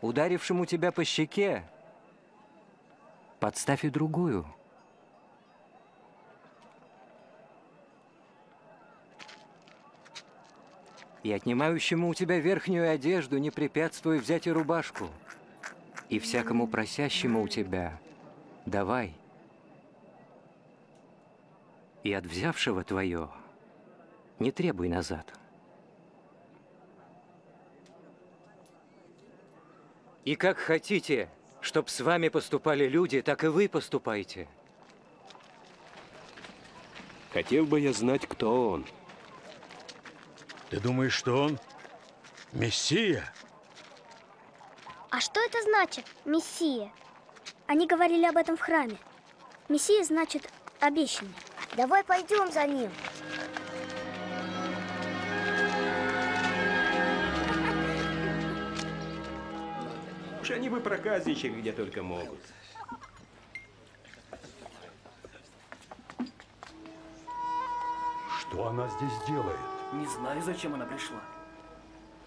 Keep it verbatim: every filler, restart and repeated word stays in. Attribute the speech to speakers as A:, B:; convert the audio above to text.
A: ударившему тебя по щеке, подставь и другую. И отнимающему у тебя верхнюю одежду не препятствуй взять и рубашку. И всякому просящему у тебя давай. И от взявшего твое не требуй назад. И как хотите, чтоб с вами поступали люди, так и вы поступайте.
B: Хотел бы я знать, кто он.
C: Ты думаешь, что он Мессия?
D: А что это значит, Мессия? Они говорили об этом в храме. Мессия значит обещанный. Давай пойдем за ним.
B: Уж они бы проказничали где только могут.
C: Что она здесь делает?
E: Не знаю, зачем она пришла.